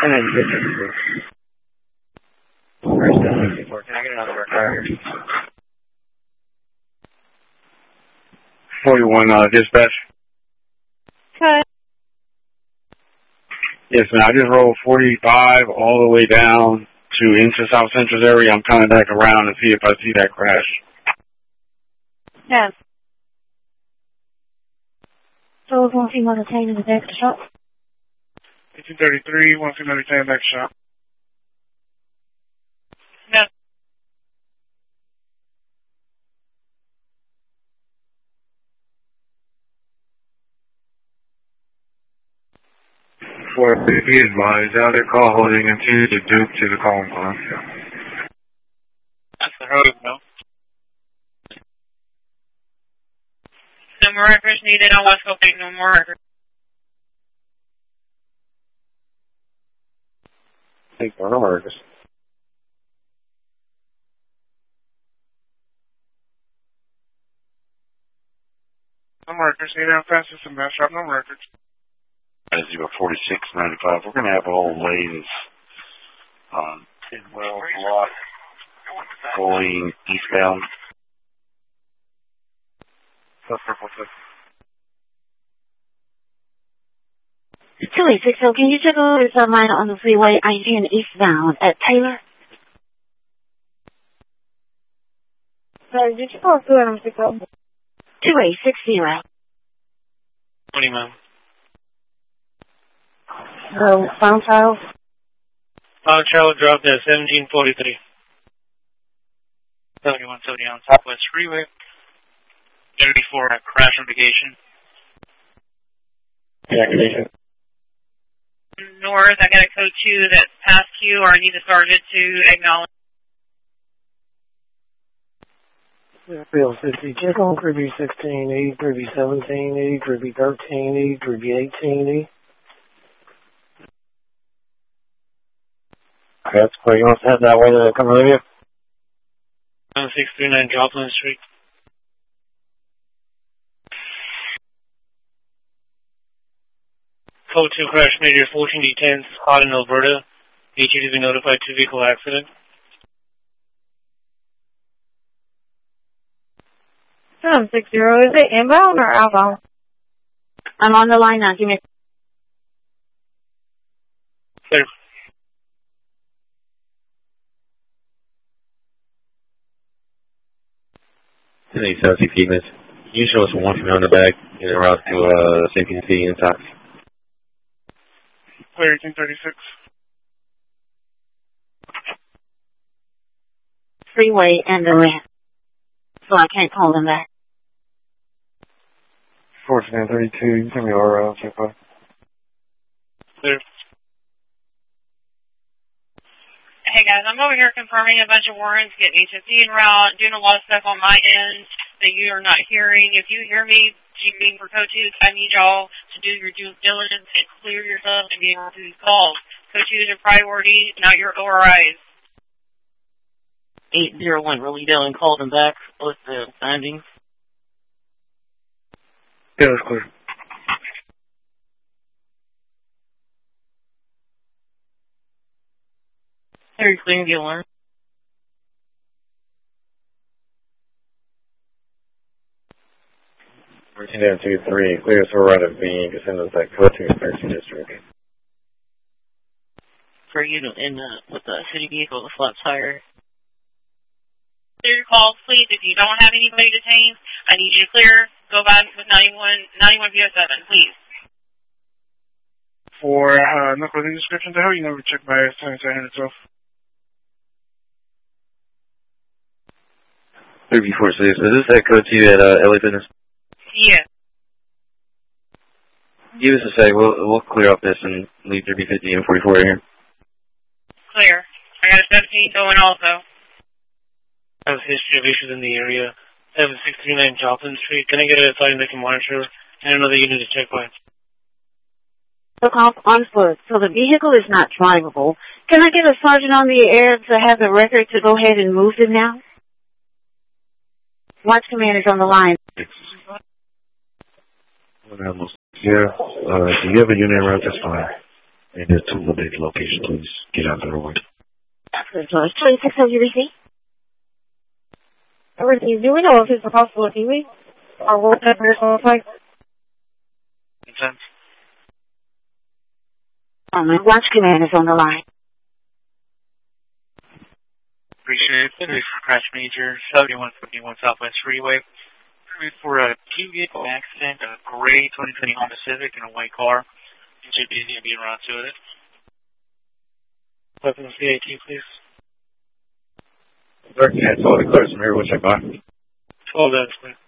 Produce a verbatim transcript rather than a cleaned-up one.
Can I get another record? forty-one, uh, dispatch. Okay. Yes, man, I just rolled forty-five all the way down to into South Central's area. I'm coming back around to see if I see that crash. Yes. So, one female detained in the back of the shop. eighteen thirty-three, one female detained back shop. Yes. For be advised, out there call holding and continue to dupe to the calling line. That's the road, no? No more records needed on West Coast. No more records. Take one of ours. No records needed on fastest and best shop. No records. As you were forty-six ninety-five, we're going to have all lanes um, well block going eastbound. That's purple six. two eight six, so can you check over this line on the freeway I ten eastbound at Taylor? Sorry, did you call through on six oh? two eight six zero. twenty, ma'am. So, phone child? Phone child dropped at seventeen forty-three. seventy-one seventy on Southwest Freeway. thirty-four at crash indication. Deactivation. North, I got a code two that's past Q, or I need the sergeant to acknowledge. Bill fifty, check on crew B sixteen E, crew B seventeen E, crew B thirteen E, crew B eighteen E. That's clear. You want to head that way to come relieve you? one six three nine Joplin Street. Code two crash major fourteen D ten, hot in Alberta. Need you to be notified two vehicle accident. seven six zero, is it inbound or outbound? I'm on the line now, give me. Clear. Hey, South C P, miss. You show us one from on the back and a route to uh, C P C and Tox. Clear eighteen thirty-six. Freeway and the ramp. So I can't call them back. fourteen thirty-two, you can send me over, I'll check by. Clear. Hey guys, I'm over here confirming a bunch of warrants, getting H S C en route, doing a lot of stuff on my end that you are not hearing. If you hear me cheating for code two, I need y'all to do your due diligence and clear yourself and be able to do these calls. Code two is a priority, not your O R Is. eight zero one, really down and call them back with the findings. Yeah, that's clear. Very clear, get one. thirteen down two three, clear to right of B, and send us that code to thirteen district. For you to end up with the city vehicle, the flat tire. Clear your calls, please. If you don't have anybody detained, I need you to clear. Go back with ninety-one, ninety-one P O seven, please. For uh, no clothing description there, you never check by seventy-seven itself. three four six, is this that code to you at uh, L A Fitness? Yeah. Give us a sec, we'll, we'll clear up this and leave three fifty and forty-four right here. Clear. I got a seventeen going also. I have a history of issues in the area. seven six three nine Joplin Street. Can I get a sign that can monitor and another unit to check by? Look off on foot, so the vehicle is not drivable. Can I get a sergeant on the air to have the record to go ahead and move them now? Watch command is on the line. Yeah, uh, do you have a unit around this fine? And it's to eliminate the location, please get out of the way. twenty-six, have you received? Everything do we know if it's a possibility, we? Or what that personal type? Makes sense. Um, my launch command is on the line. Appreciate it. This is Crash Major, seventy-one fifty-one Southwest Freeway. For a two vehicle accident, a gray twenty twenty Honda Civic and a white car. It should be easy to be around to it. Weapons C A T, please. Sir, can I tell the cars from here, which I got? twelve, that's please.